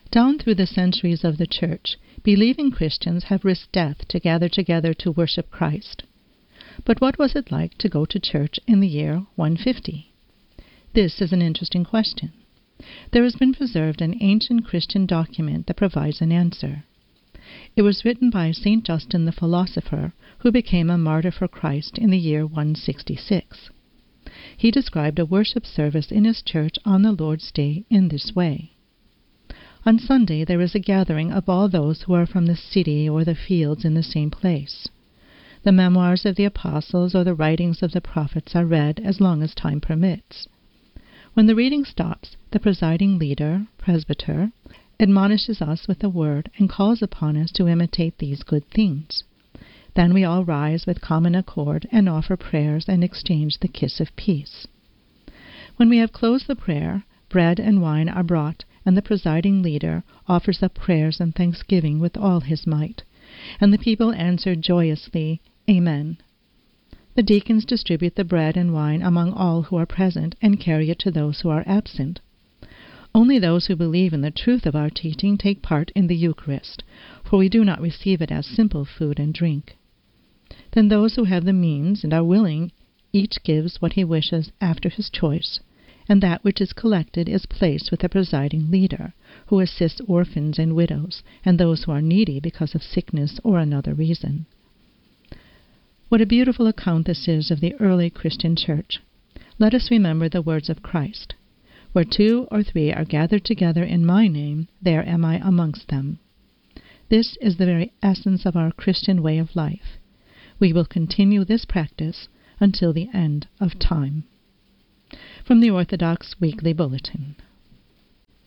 Down through the centuries of the Church, believing Christians have risked death to gather together to worship Christ. But what was it like to go to church in the year 150? This is an interesting question. There has been preserved an ancient Christian document that provides an answer. It was written by St. Justin the philosopher, who became a martyr for Christ in the year 166. He described a worship service in his church on the Lord's Day in this way. On Sunday there is a gathering of all those who are from the city or the fields in the same place. The memoirs of the apostles or the writings of the prophets are read as long as time permits. When the reading stops, the presiding leader, presbyter, admonishes us with a word and calls upon us to imitate these good things. Then we all rise with common accord and offer prayers and exchange the kiss of peace. When we have closed the prayer, bread and wine are brought, and the presiding leader offers up prayers and thanksgiving with all his might, and the people answer joyously, Amen. The deacons distribute the bread and wine among all who are present and carry it to those who are absent. Only those who believe in the truth of our teaching take part in the Eucharist, for we do not receive it as simple food and drink. Then those who have the means and are willing, each gives what he wishes after his choice, and that which is collected is placed with the presiding leader, who assists orphans and widows, and those who are needy because of sickness or another reason. What a beautiful account this is of the early Christian church. Let us remember the words of Christ. Where 2 or 3 are gathered together in my name, there am I amongst them. This is the very essence of our Christian way of life. We will continue this practice until the end of time. From the Orthodox Weekly Bulletin.